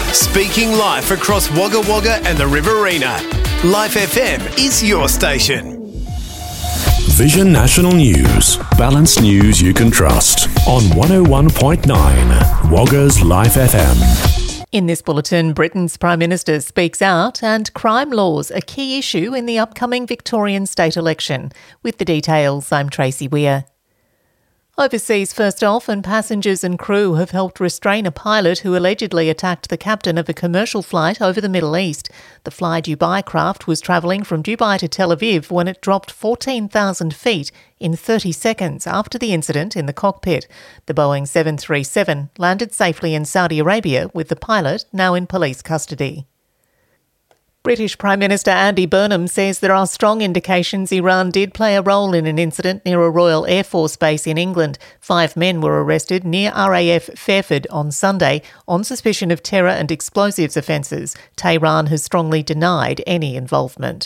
Speaking life across Wagga Wagga and the Riverina. Life FM is your station. Vision National News. Balanced news you can trust. On 101.9 Wagga's Life FM. In this bulletin, Britain's Prime Minister speaks out and crime laws a key issue in the upcoming Victorian state election. With the details, I'm Tracy Weir. Overseas first off, and passengers and crew have helped restrain a pilot who allegedly attacked the captain of a commercial flight over the Middle East. The Fly Dubai craft was travelling from Dubai to Tel Aviv when it dropped 14,000 feet in 30 seconds after the incident in the cockpit. The Boeing 737 landed safely in Saudi Arabia, with the pilot now in police custody. British Prime Minister Andy Burnham says there are strong indications Iran did play a role in an incident near a Royal Air Force base in England. 5 men were arrested near RAF Fairford on Sunday on suspicion of terror and explosives offences. Tehran has strongly denied any involvement.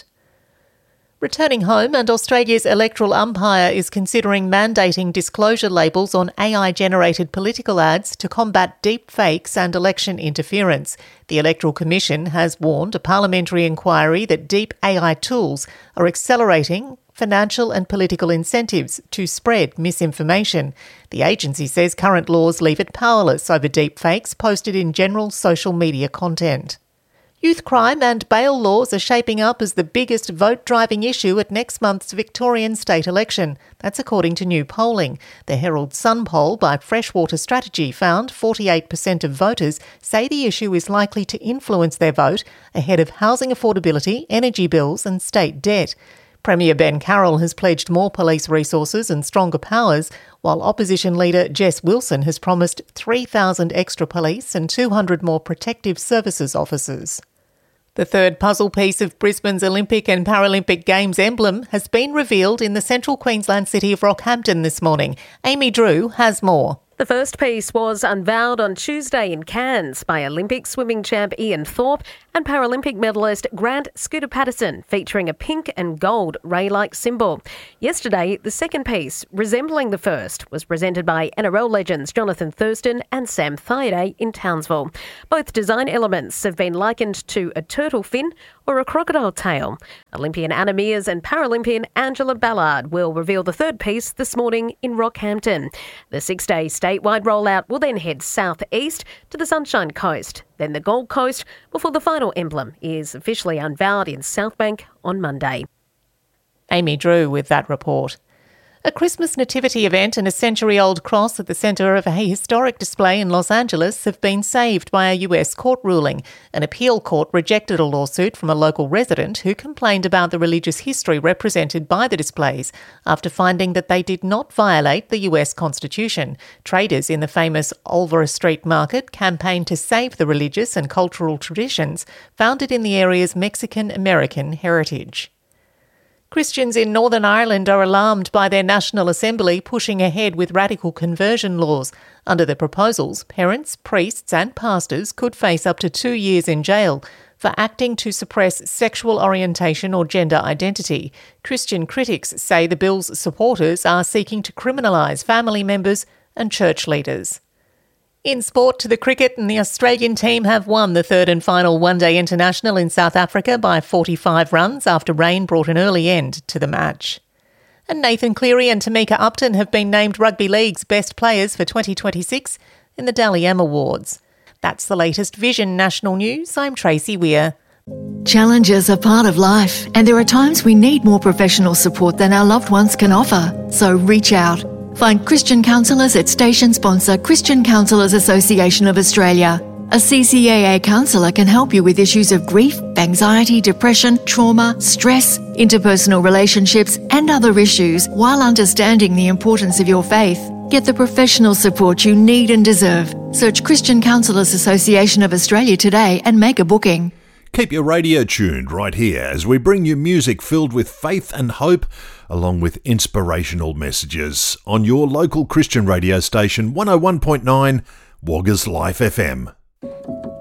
Returning home, and Australia's electoral umpire is considering mandating disclosure labels on AI-generated political ads to combat deep fakes and election interference. The Electoral Commission has warned a parliamentary inquiry that deep AI tools are accelerating financial and political incentives to spread misinformation. The agency says current laws leave it powerless over deep fakes posted in general social media content. Youth crime and bail laws are shaping up as the biggest vote-driving issue at next month's Victorian state election. That's according to new polling. The Herald Sun poll by Freshwater Strategy found 48% of voters say the issue is likely to influence their vote ahead of housing affordability, energy bills and state debt. Premier Ben Carroll has pledged more police resources and stronger powers, while opposition leader Jess Wilson has promised 3,000 extra police and 200 more protective services officers. The third puzzle piece of Brisbane's Olympic and Paralympic Games emblem has been revealed in the central Queensland city of Rockhampton this morning. Amy Drew has more. The first piece was unveiled on Tuesday in Cairns by Olympic swimming champ Ian Thorpe and Paralympic medalist Grant Scooter Patterson, featuring a pink and gold ray-like symbol. Yesterday, the second piece, resembling the first, was presented by NRL legends Jonathan Thurston and Sam Thaiday in Townsville. Both design elements have been likened to a turtle fin or a crocodile tail. Olympian Anna Mears and Paralympian Angela Ballard will reveal the third piece this morning in Rockhampton. The 6-day statewide rollout will then head southeast to the Sunshine Coast, then the Gold Coast, before the final emblem is officially unveiled in Southbank on Monday. Amy Drew with that report. A Christmas nativity event and a century-old cross at the centre of a historic display in Los Angeles have been saved by a US court ruling. An appeal court rejected a lawsuit from a local resident who complained about the religious history represented by the displays after finding that they did not violate the US Constitution. Traders in the famous Olvera Street Market campaigned to save the religious and cultural traditions founded in the area's Mexican-American heritage. Christians in Northern Ireland are alarmed by their National Assembly pushing ahead with radical conversion laws. Under the proposals, parents, priests and pastors could face up to 2 years in jail for acting to suppress sexual orientation or gender identity. Christian critics say the bill's supporters are seeking to criminalise family members and church leaders. In sport, to the cricket, and the Australian team have won the third and final one-day international in South Africa by 45 runs after rain brought an early end to the match. And Nathan Cleary and Tamika Upton have been named Rugby League's best players for 2026 in the Dally M Awards. That's the latest Vision National News. I'm Tracy Weir. Challenges are part of life, and there are times we need more professional support than our loved ones can offer. So reach out. Find Christian counsellors at station sponsor Christian Counsellors Association of Australia. A CCAA counsellor can help you with issues of grief, anxiety, depression, trauma, stress, interpersonal relationships and other issues while understanding the importance of your faith. Get the professional support you need and deserve. Search Christian Counsellors Association of Australia today and make a booking. Keep your radio tuned right here as we bring you music filled with faith and hope, along with inspirational messages on your local Christian radio station 101.9 Wagga's Life FM.